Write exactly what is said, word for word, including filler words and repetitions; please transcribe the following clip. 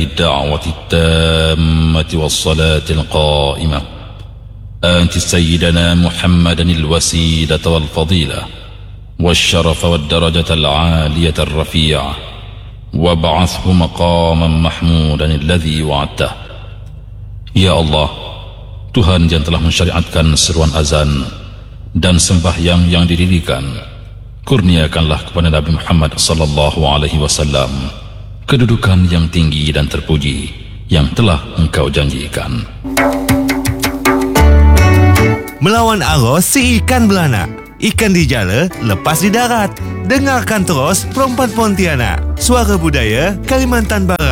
الدعوة التامة والصلاة القائمة آت سيدنا محمدا الوسيلة والفضيلة والشرف والدرجة العالية الرفيعة وابعثه مقاما محمودا الذي وعدته. Ya Allah, Tuhan yang telah mensyariatkan seruan azan dan sembahyang yang didirikan, kurniakanlah kepada Nabi Muhammad sallallahu alaihi wasallam kedudukan yang tinggi dan terpuji yang telah Engkau janjikan. Melawan arus si ikan beranak, ikan dijala lepas di darat. Dengarkan terus Perempuan Pontianak, suara budaya Kalimantan Barat.